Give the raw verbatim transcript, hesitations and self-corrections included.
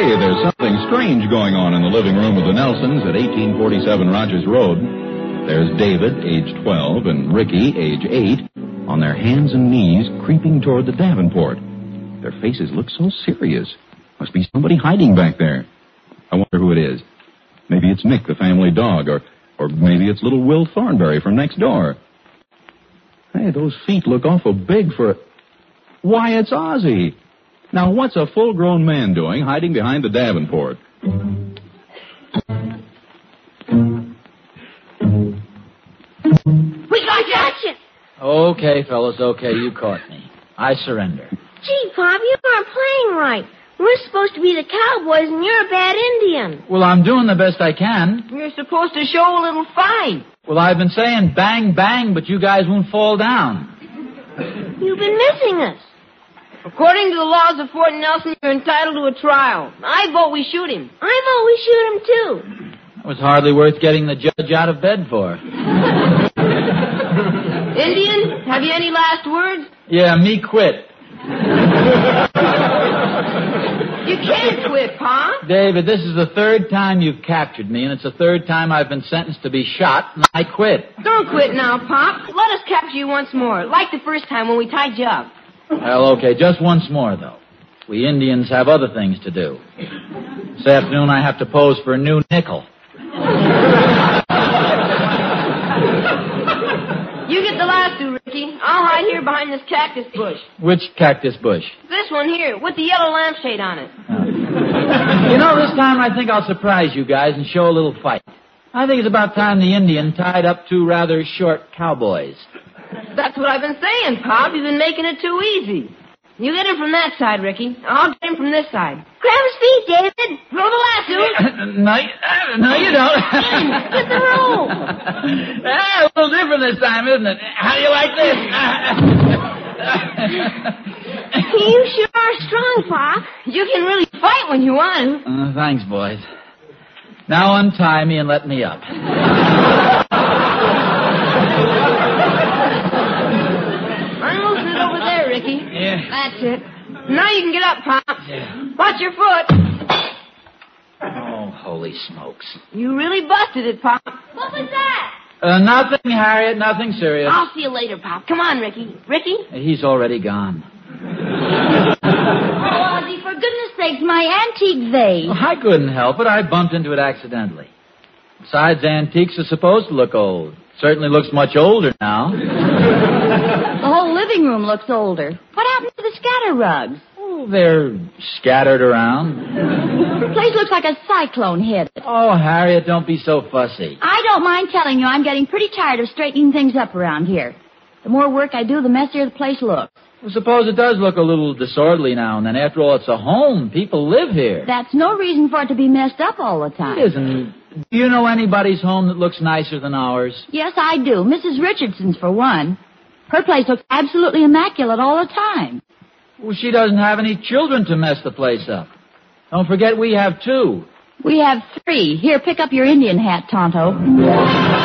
Hey, there's something strange going on in the living room of the Nelsons at eighteen forty-seven Rogers Road. There's David, age twelve, and Ricky, age eight, on their hands and knees creeping toward the Davenport. Their faces look so serious. Must be somebody hiding back there. I wonder who it is. Maybe it's Mick, the family dog, or, or maybe it's little Will Thornberry from next door. Hey, those feet look awful big for... Why, it's Ozzie. Now, what's a full-grown man doing hiding behind the Davenport? We got you! Okay, fellas, okay, you caught me. I surrender. Gee, Pop, you aren't playing right. We're supposed to be the cowboys, and you're a bad Indian. Well, I'm doing the best I can. You're supposed to show a little fight. Well, I've been saying bang, bang, but you guys won't fall down. You've been missing us. According to the laws of Fort Nelson, you're entitled to a trial. I vote we shoot him. I vote we shoot him, too. That was hardly worth getting the judge out of bed for. Indian, have you any last words? Yeah, me quit. You can't quit, Pa. David, this is the third time you've captured me, and it's the third time I've been sentenced to be shot, and I quit. Don't quit now, Pop. Let us capture you once more, like the first time when we tied you up. Well, okay, just once more, though. We Indians have other things to do. This afternoon I have to pose for a new nickel. You get the last two, Ricky. I'll hide here behind this cactus bush. Which cactus bush? This one here, with the yellow lampshade on it. Oh. You know, this time I think I'll surprise you guys and show a little fight. I think it's about time the Indian tied up two rather short cowboys. That's what I've been saying, Pop. You've been making it too easy. You get him from that side, Ricky. I'll get him from this side. Grab his feet, David. Throw the lasso. no, you- no, you don't. Get the rope. Ah, a little different this time, isn't it? How do you like this? You sure are strong, Pop. You can really fight when you want to. Uh, thanks, boys. Now untie me and let me up. Unloosen it over there, Ricky. Yeah. That's it. Now you can get up, Pop. Yeah. Watch your foot. Oh, holy smokes. You really busted it, Pop. What was that? Uh, nothing, Harriet, nothing serious. I'll see you later, Pop. Come on, Ricky. Ricky? He's already gone. Oh, Ozzie, for goodness sakes, my antique vase. Well, I couldn't help it. I bumped into it accidentally. Besides, antiques are supposed to look old. Certainly looks much older now. The whole living room looks older. What happened to the scatter rugs? Oh, they're scattered around. The place looks like a cyclone hit it. Oh, Harriet, don't be so fussy. I don't mind telling you I'm getting pretty tired of straightening things up around here. The more work I do, the messier the place looks. Well, suppose it does look a little disorderly now and then. After all, it's a home. People live here. That's no reason for it to be messed up all the time. It isn't. Do you know anybody's home that looks nicer than ours? Yes, I do. Missus Richardson's, for one. Her place looks absolutely immaculate all the time. Well, she doesn't have any children to mess the place up. Don't forget we have two. We have three. Here, pick up your Indian hat, Tonto.